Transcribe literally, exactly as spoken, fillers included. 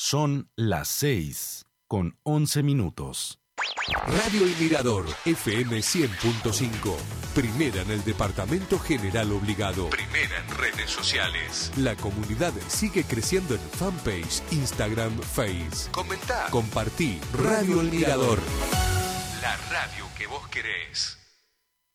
Son las seis con once minutos. Radio El Mirador, F M cien punto cinco. Primera en el Departamento General Obligado. Primera en redes sociales. La comunidad sigue creciendo en fanpage, Instagram, Face. Comentá, compartí. Radio El Mirador. La radio que vos querés.